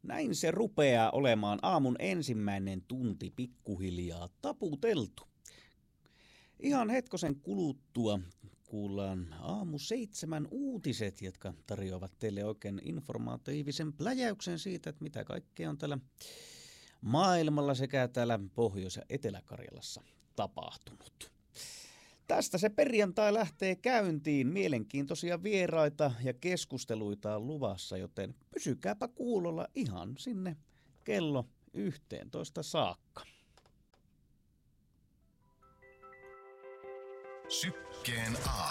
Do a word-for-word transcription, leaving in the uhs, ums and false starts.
Näin se rupeaa olemaan aamun ensimmäinen tunti pikkuhiljaa taputeltu. Ihan hetkosen kuluttua kuullaan aamu seitsemän uutiset, jotka tarjoavat teille oikein informatiivisen pläjäyksen siitä, että mitä kaikkea on täällä maailmalla sekä täällä Pohjois- ja Etelä-Karjalassa tapahtunut. Tästä se perjantai lähtee käyntiin. Mielenkiintoisia vieraita ja keskusteluita on luvassa, joten pysykääpä kuulolla ihan sinne kello yhteentoista saakka. Sykkeen A.